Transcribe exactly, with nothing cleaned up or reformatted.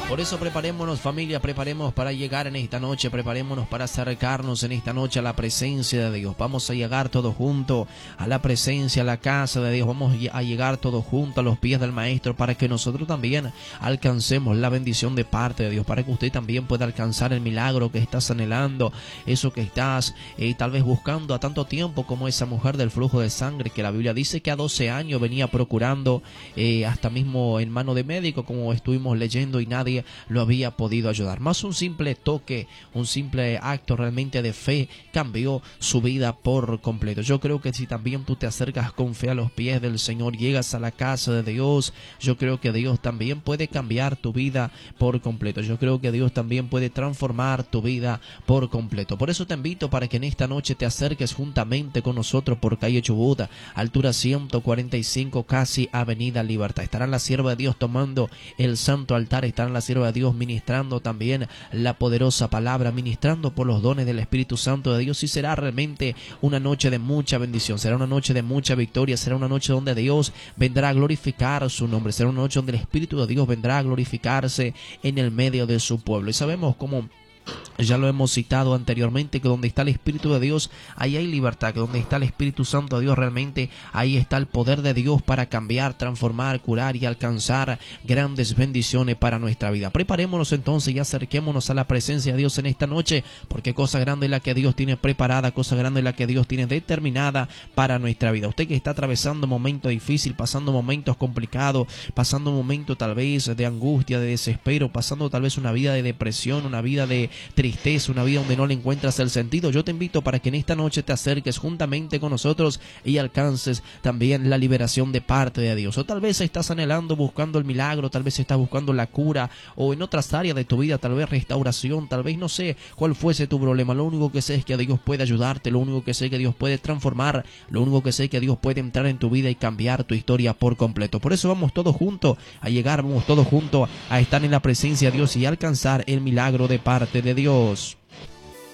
Por eso preparémonos, familia, preparemos para llegar en esta noche, preparémonos para acercarnos en esta noche a la presencia de Dios. Vamos a llegar todos juntos a la presencia, a la casa de Dios. Vamos a llegar todos juntos a los pies del Maestro para que nosotros también alcancemos la bendición de parte de Dios, para que usted también pueda alcanzar el milagro que estás anhelando, eso que estás eh, tal vez buscando a tanto tiempo, como esa mujer del flujo de sangre que la Biblia dice que a doce años venía procurando, eh, hasta mismo en mano de médico, como estuvimos leyendo, y nadie lo había podido ayudar. Más un simple toque, un simple acto realmente de fe cambió su vida por completo. Yo creo que si también tú te acercas con fe a los pies del Señor, llegas a la casa de Dios, yo creo que Dios también puede cambiar tu vida por completo. Yo creo que Dios también puede transformar tu vida por completo. Por eso te invito para que en esta noche te acerques juntamente con nosotros por calle Chubut, altura ciento cuarenta y cinco, casi Avenida Libertad. Estará la sierva de Dios tomando el santo altar, estará la sierva de Dios ministrando también la poderosa palabra, ministrando por los dones del Espíritu Santo de Dios, y será realmente una noche de mucha bendición, será una noche de mucha victoria, será una noche donde Dios vendrá a glorificar su nombre, será una noche donde el Espíritu de Dios vendrá a glorificarse en el medio de su pueblo. Y sabemos cómo ya lo hemos citado anteriormente, que donde está el Espíritu de Dios, ahí hay libertad, que donde está el Espíritu Santo de Dios, realmente ahí está el poder de Dios para cambiar, transformar, curar y alcanzar grandes bendiciones para nuestra vida. Preparémonos entonces y acerquémonos a la presencia de Dios en esta noche, porque cosa grande es la que Dios tiene preparada, cosa grande es la que Dios tiene determinada para nuestra vida. Usted que está atravesando un momento difícil, pasando momentos complicados, pasando un momento tal vez de angustia, de desespero, pasando tal vez una vida de depresión, una vida de tristeza, una vida donde no le encuentras el sentido, yo te invito para que en esta noche te acerques juntamente con nosotros y alcances también la liberación de parte de Dios. O tal vez estás anhelando, buscando el milagro, tal vez estás buscando la cura, o en otras áreas de tu vida, tal vez restauración, tal vez no sé cuál fuese tu problema. Lo único que sé es que Dios puede ayudarte, lo único que sé es que Dios puede transformar, lo único que sé es que Dios puede entrar en tu vida y cambiar tu historia por completo. Por eso vamos todos juntos a llegar, vamos todos juntos a estar en la presencia de Dios y alcanzar el milagro de parte de Dios.